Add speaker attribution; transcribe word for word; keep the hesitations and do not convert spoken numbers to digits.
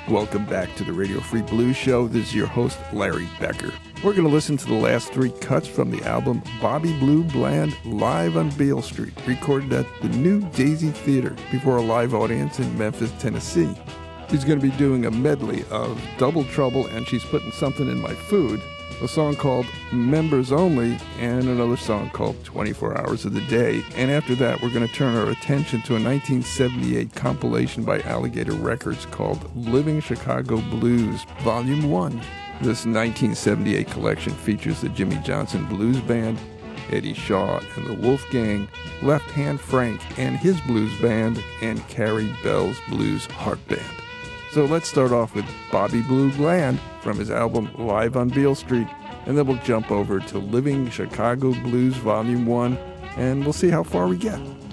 Speaker 1: Welcome back to the Radio Free Blues Show. This is your host, Larry Becker. We're going to listen to the last three cuts from the album Bobby Blue Bland live on Beale Street, recorded at the New Daisy Theater before a live audience in Memphis, Tennessee. She's going to be doing a medley of Double Trouble and She's Putting Something in My Food, a song called Members Only, and another song called twenty-four hours of the Day. And after that, we're going to turn our attention to a nineteen seventy-eight compilation by Alligator Records called Living Chicago Blues, Volume one. This nineteen seventy-eight collection features the Jimmy Johnson Blues Band, Eddie Shaw and the Wolfgang, Left Hand Frank and his blues band, and Carrie Bell's Blues Heart Band. So let's start off with Bobby Blue Bland from his album Live on Beale Street, and then we'll jump over to Living Chicago Blues Volume one, and we'll see how far we get.